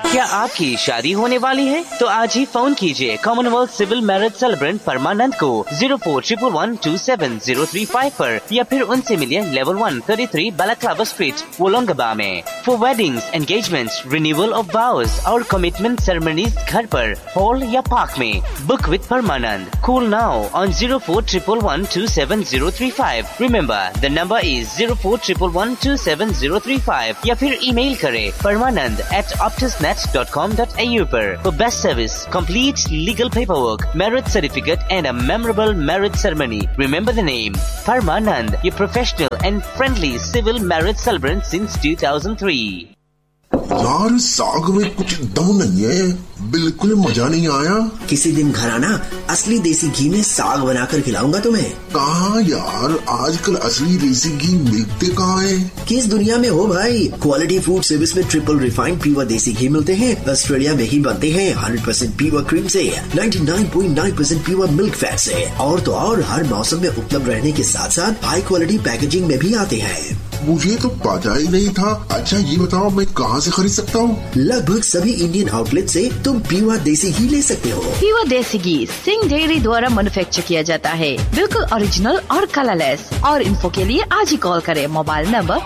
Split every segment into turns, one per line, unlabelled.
क्या आपकी शादी होने वाली है? तो आज ही फोन कीजिए कॉमनवेल्थ सिविल मैरिज सेलिब्रेंट परमानंद को 0411277035 पर या फिर उनसे मिलिए लेवल 133 बालाक्लावा स्ट्रीट वोलोंगबा में। For weddings, engagements, renewal of वाउज और कमिटमेंट सेरेमनीज घर पर, हॉल या पार्क में। Book with Parmanand. Call now on 0411277035। Remember the number is 0411277035 या फिर ईमेल करें permanand@optusnet.com.au पर। For best service, complete legal paperwork, marriage certificate and a memorable marriage ceremony. Remember the name Parmanand, your professional and friendly civil marriage celebrant since 2003.
यार साग में कुछ दम नहीं है, बिल्कुल मजा नहीं आया।
किसी दिन घर आना, असली देसी घी में साग बनाकर खिलाऊंगा तुम्हें।
कहाँ यार, आजकल असली देसी घी मिलते कहाँ है?
किस दुनिया में हो भाई। क्वालिटी फूड सर्विस में ट्रिपल रिफाइंड प्योर देसी घी मिलते हैं। ऑस्ट्रेलिया में ही बनते हैं 100% प्योर क्रीम से, 99.9% प्योर मिल्क फैट से। और तो और हर मौसम में उपलब्ध रहने के साथ साथ हाई क्वालिटी पैकेजिंग में भी आते हैं।
मुझे तो पता ही नहीं था। अच्छा ये बताओ मैं कहाँ से खरीद सकता हूँ?
लगभग सभी इंडियन आउटलेट से तुम प्योर देसी घी ले सकते हो।
प्योर देसी घी सिंह डेयरी द्वारा मैन्युफैक्चर किया जाता है, बिल्कुल ओरिजिनल और कलरलेस। और इन्फो के लिए आज ही कॉल करें मोबाइल नंबर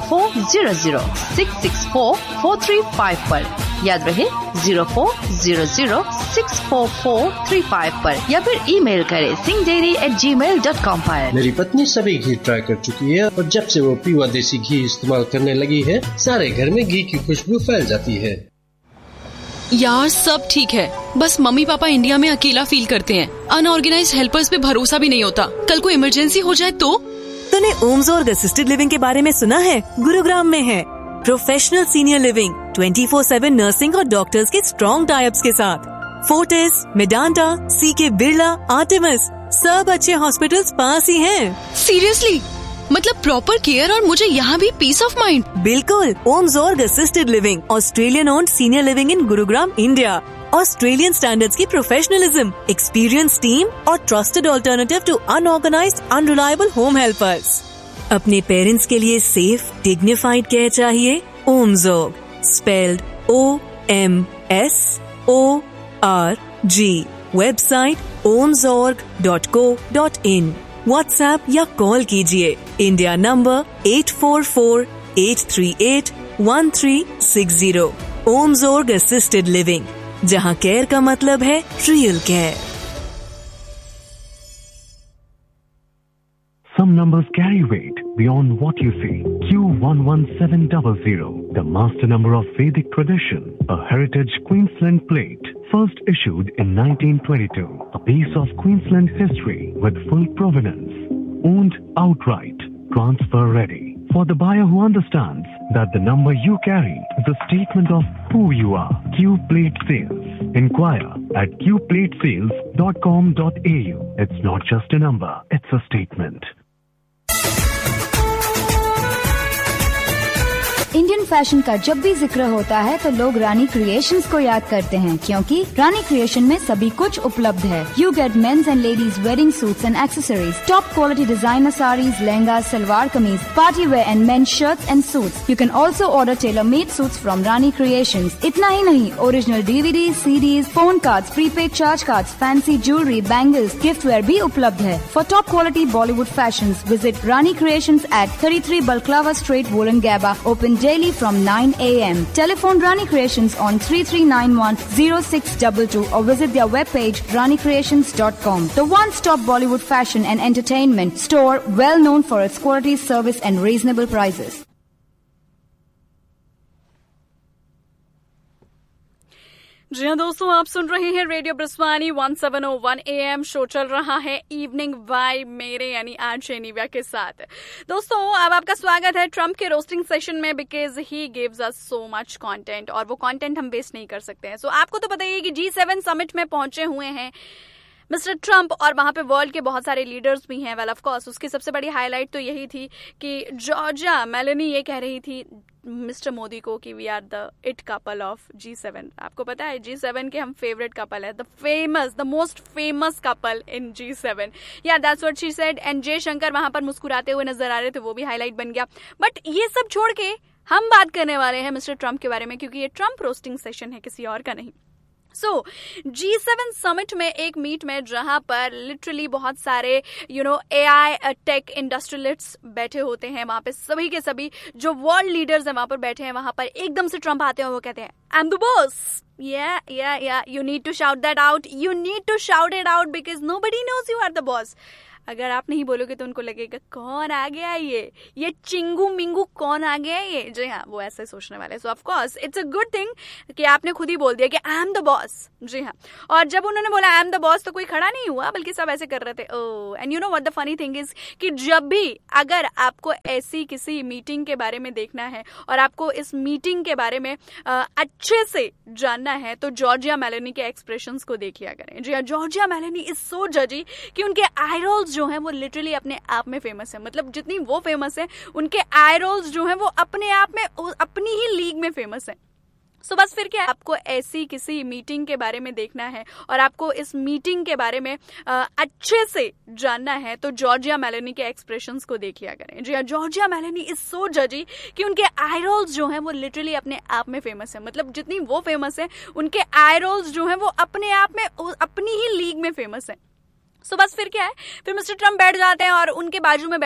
0400664435 पर। याद रहे 0400644355 पर या फिर ईमेल करें singhdairy@gmail.com पर।
मेरी पत्नी सभी घी ट्राई कर चुकी है और जब से वो प्योर देसी घी इस्तेमाल करने लगी है, सारे घर में घी की खुशबू फैल जाती है।
यार सब ठीक है, बस मम्मी पापा इंडिया में अकेला फील करते हैं। अनऑर्गेनाइज्ड हेल्पर्स पे भरोसा भी नहीं होता। कल को इमरजेंसी हो जाए तो?
तूने ओमजोर्ग असिस्टेड लिविंग के बारे में सुना है? गुरुग्राम में है प्रोफेशनल सीनियर लिविंग, 24/7 नर्सिंग और डॉक्टर्स के स्ट्रॉन्ग टाइप्स के साथ। फोर्टिस, मेडांटा, सीके बिरला, आर्टेमिस, सब अच्छे हॉस्पिटल्स पास ही हैं।
सीरियसली? मतलब प्रॉपर केयर और मुझे यहाँ भी पीस ऑफ माइंड।
बिल्कुल। ओमजोर्ग assisted living, Australian owned senior living in Gurugram, India. Australian standards की प्रोफेशनलिज्म, एक्सपीरियंस टीम और trusted alternative to unorganised unreliable home helpers. अपने पेरेंट्स के लिए सेफ डिग्निफाइड केयर चाहिए? ओमजोर्ग, spelled OMSORG। Website omzorg.co.in। WhatsApp या call कीजिए। India number 8448381360। ओमजोर्ग assisted living, जहां care का मतलब है real care.
Some numbers carry weight beyond what you see. Q11700, the master number of Vedic tradition, a heritage Queensland plate, first issued in 1922. A piece of Queensland history with full provenance. Owned outright, transfer ready. For the buyer who understands that the number you carry is a statement of who you are. Q Plate Sales. Inquire at qplatesales.com.au. It's not just a number, it's a statement.
Indian fashion का जब भी जिक्र होता है तो लोग रानी creations को याद करते हैं, क्योंकि रानी क्रिएशन में सभी कुछ उपलब्ध है। You get mains and ladies wedding suits and accessories, top quality designer saris, lehenga, salwar kameez, party wear and main shirts and suits. You can also order tailor made suits from Rani creations. इतना ही नहीं, original DVD, CDs, phone cards, prepaid charge cards, fancy jewellery, bangles, gift where भी उपलब्ध है। For top quality Bollywood fashions, visit Rani creations at 33 Balaclava Street, Wollongabba, open daily from 9 a.m. Telephone Rani Creations on 3391-0622 or visit their webpage ranicreations.com. The one-stop Bollywood fashion and entertainment store, well known for its quality, service and reasonable prices.
जी हाँ दोस्तों, आप सुन रहे हैं radio ब्रिस्वानी 1701 AM। Show चल रहा है evening vibe मेरे यानी आरजे निव्या के साथ। दोस्तों अब आपका स्वागत है ट्रम्प के रोस्टिंग सेशन में, because he gives us so much content और वो कंटेंट हम वेस्ट नहीं कर सकते हैं। सो आपको तो पता ही है कि G7 समिट में पहुंचे हुए हैं मिस्टर ट्रम्प और वहां पे वर्ल्ड के बहुत सारे लीडर्स भी हैं। वेल ऑफ कोर्स उसकी सबसे बड़ी हाईलाइट तो यही थी कि जॉर्जिया मेलोनी ये कह रही थी मिस्टर मोदी को कि we are the it couple of G7। आपको पता है G7 के हम फेवरेट कपल है, the most famous couple in G7। या that's what she said. And Jaishankar वहां पर मुस्कुराते हुए नजर आ रहे थे, वो भी हाईलाइट बन गया। बट ये सब छोड़ के हम बात करने वाले हैं मिस्टर ट्रम्प के बारे में, क्योंकि ये ट्रम्प रोस्टिंग सेशन है, किसी और का नहीं। G7 समिट में एक मीट में जहां पर लिटरली बहुत सारे AI टेक इंडस्ट्रियलिस्ट्स बैठे होते हैं, वहां पे सभी के सभी जो वर्ल्ड लीडर्स हैं वहां पर बैठे हैं, वहां पर एकदम से ट्रम्प आते हैं और वो कहते हैं I am the boss. Yeah, you need to shout that out. You need to shout it out because nobody knows you are the boss. अगर आप नहीं बोलोगे तो उनको लगेगा कौन आ गया ये चिंगू मिंगू कौन आ गया ये। जी हाँ, वो ऐसे सोचने वाले। सो of course it's a good thing कि आपने खुद ही बोल दिया कि आई एम द बॉस। जी हाँ, और जब उन्होंने बोला आई एम द बॉस तो कोई खड़ा नहीं हुआ, बल्कि सब ऐसे कर रहे थे। ओह, and you know what the funny thing is कि जब भी अगर आपको ऐसी किसी मीटिंग के बारे में देखना है और आपको इस मीटिंग के बारे में अच्छे से जानना है तो जॉर्जिया मेलोनी के एक्सप्रेशंस को देख लिया करें। जी हाँ, जॉर्जिया मेलोनी इज सो जजी कि उनके आई रोल्स जो हैं वो लिटरली अपने आप में फेमस है। मतलब जितनी वो फेमस है, उनके आई रोल्स जो हैं वो अपने आप में अपनी ही लीग में फेमस है। सो बस फिर क्या, आपको ऐसी किसी मीटिंग के बारे में देखना है और आपको इस मीटिंग के बारे में अच्छे से जानना है तो जॉर्जिया मेलोनी के एक्सप्रेशंस को देख लिया करें। जी हाँ, जॉर्जिया मेलोनी इज सो जजी कि उनके आई रोल्स जो हैं वो लिटरली अपने आप में फेमस है। मतलब जितनी वो फेमस है, उनके आई रोल्स जो हैं वो अपने आप में अपनी ही लीग में फेमस है। सो बस फिर क्या है, फिर मिस्टर ट्रम्प बैठ जाते हैं और उनके बाजू में